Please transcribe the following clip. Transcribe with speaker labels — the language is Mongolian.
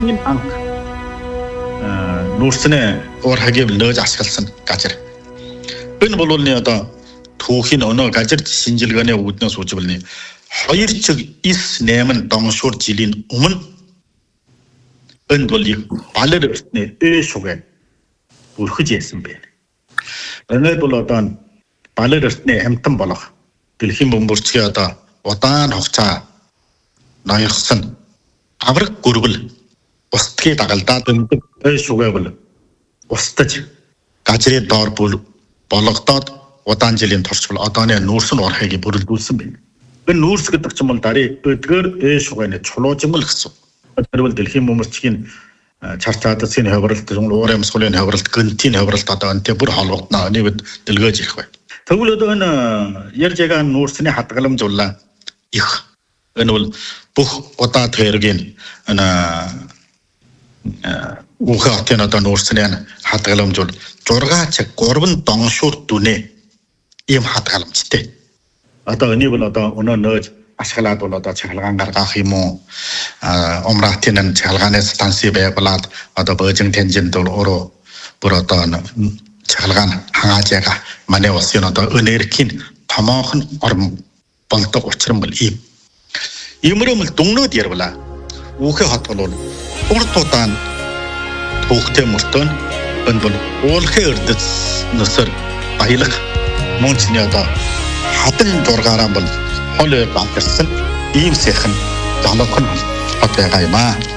Speaker 1: ийм анх нүүрсний уур хагийг нөөж ашигласан газар. Энэ бол одоо түүхийн өнөө газар шинжилгээний үүднээс үжиглэний 2 чиг 9-8 доншуур жилийн өмнө энэ бол балер эртний шугай бүрхэж яасан байна. Энэ бол одоо балер эртний амтан болох дэлхийн бөмбөрцгийн одоо удаан хугацаа ноёрсон авраг гүргэл устдгийг дагалдаад өндөг шугай бол устдаж газрын доор болгодоод удаан жилийн турш бол одооны нүүрс нь орхыг бүрэлдүүлсэн байна. Энэ нүүрс гэдэг чинь бол дарыг өдгөр шугайны чулуужмал гэсэн. Тэр бол дэлхийн бөмбөрцгийн чартаадсын хавралт, уурын амсгалын хавралт, гэнтийн хавралт одоо энтэй бүр холбогдно. Энийг дэлгээж ирэх бай. Тэгвэл одоо энэ ярьж байгаа нүүрсний хадгаламжуулаа их. Энэ бол бүх удаа тэргийн энэ үхэ хотын одоо нүүрсний хадгаламжуул 6 цаг 3 доншуур дүнээ ийм хадгаламжтай. Одоо энийг бол одоо өнөө нөөж ашиглаад бол одоо цахилгаан гаргах юм уу? Умраатын цахилгааны станцыг байгуулад одоо Бөөжин Тэнжинд өөрөө бүр одоо цахилгаан хангааж байгаа манай улсын одоо энергийн томоохон орн болдог учран бол ийм. Иймэрхүү дүннүүд ярвла. Үхэ хот бол урт удаан түүхтэй мөртөө энэ бол уулхын эрдэс nëсэр баялах мөнчний одоо хатан дургаараа бол хол бамтарсан ийм сайхан залуухан хот байгаа юм аа.